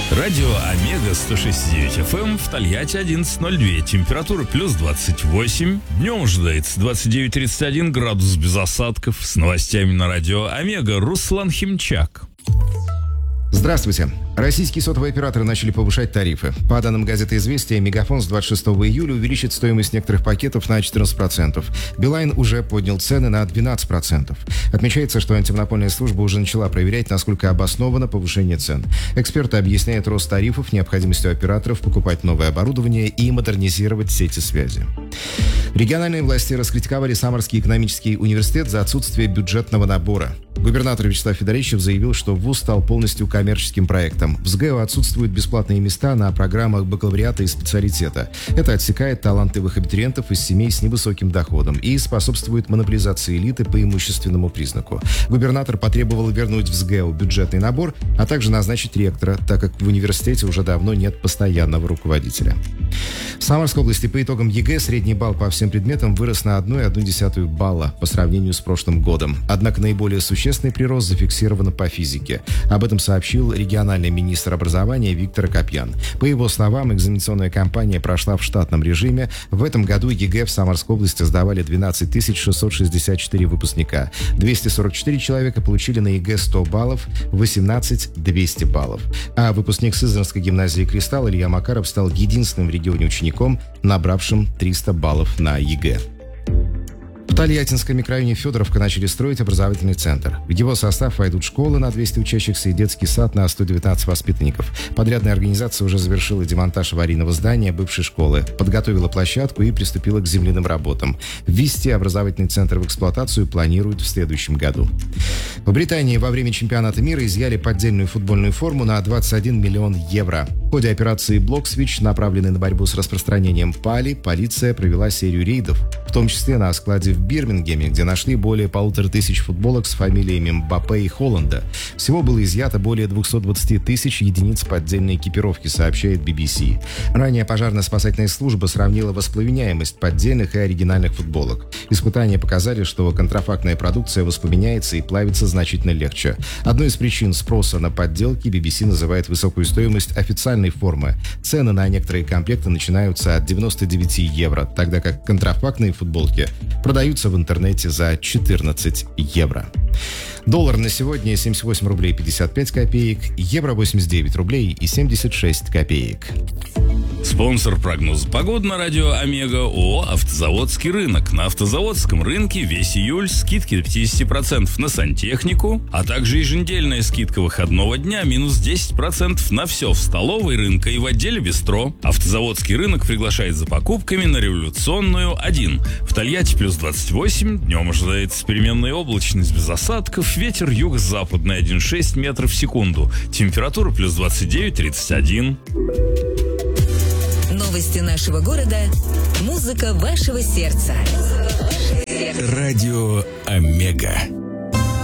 Радио Омега 106.9 FM в Тольятти 11.02. Температура плюс 28. Днем ожидается 29-31 градус без осадков. С новостями на радио Омега Руслан Химчак. Здравствуйте. Российские сотовые операторы начали повышать тарифы. По данным газеты «Известия», Мегафон с 26 июля увеличит стоимость некоторых пакетов на 14%. Билайн уже поднял цены на 12%. Отмечается, что антимонопольная служба уже начала проверять, насколько обосновано повышение цен. Эксперты объясняют рост тарифов необходимостью операторов покупать новое оборудование и модернизировать сети связи. Региональные власти раскритиковали Самарский экономический университет за отсутствие бюджетного набора. Губернатор Вячеслав Федорищев заявил, что вуз стал полностью коммерческим проектом. В СГЭУ отсутствуют бесплатные места на программах бакалавриата и специалитета. Это отсекает талантливых абитуриентов из семей с невысоким доходом и способствует монополизации элиты по имущественному признаку. Губернатор потребовал вернуть в СГЭУ бюджетный набор, а также назначить ректора, так как в университете уже давно нет постоянного руководителя. В Самарской области по итогам ЕГЭ средний балл по всем предметам вырос на 1,1 балла по сравнению с прошлым годом. Однако наиболее существенный прирост зафиксирован по физике. Об этом сообщил региональный министр образования Виктор Акопьян. По его словам, экзаменационная кампания прошла в штатном режиме. В этом году ЕГЭ в Самарской области сдавали 12 664 выпускника. 244 человека получили на ЕГЭ 100 баллов, 18 – 200 баллов. А выпускник Сызранской гимназии «Кристалл» Илья Макаров стал единственным в регионе учеником, набравшим 300 баллов на ЕГЭ. В Тольяттинском микрорайоне Федоровка начали строить образовательный центр. В его состав войдут школы на 200 учащихся и детский сад на 119 воспитанников. Подрядная организация уже завершила демонтаж аварийного здания бывшей школы, подготовила площадку и приступила к земляным работам. Ввести образовательный центр в эксплуатацию планируют в следующем году. В Британии во время чемпионата мира изъяли поддельную футбольную форму на 21 миллион евро. В ходе операции «Блоксвич», направленной на борьбу с распространением пали, полиция провела серию рейдов, в том числе на складе в Бирмингеме, где нашли более 1500 футболок с фамилиями Мбаппе и Холланда. Всего было изъято более 220 тысяч единиц поддельной экипировки, сообщает BBC. Ранее пожарно-спасательная служба сравнила воспламеняемость поддельных и оригинальных футболок. Испытания показали, что контрафактная продукция воспламеняется и плавится значительно легче. Одной из причин спроса на подделки BBC называет высокую стоимость официальной формы. Цены на некоторые комплекты начинаются от 99 евро, тогда как контрафактные футболки продаются в интернете за 14 евро. Доллар на сегодня 78 рублей 55 копеек, евро 89 рублей и 76 копеек. Спонсор прогноза погоды на радио Омега ООО «Автозаводский рынок». На автозаводском рынке весь июль скидки до 50% на сантехнику, а также еженедельная скидка выходного дня минус 10% на все в столовой рынка и в отделе бистро. Автозаводский рынок приглашает за покупками на Революционную 1. В Тольятти плюс 28, днем ожидается переменная облачность без осадков, ветер юго-западный 1,6 метров в секунду, температура плюс 29-31. Новости нашего города. Музыка вашего сердца. Радио Омега.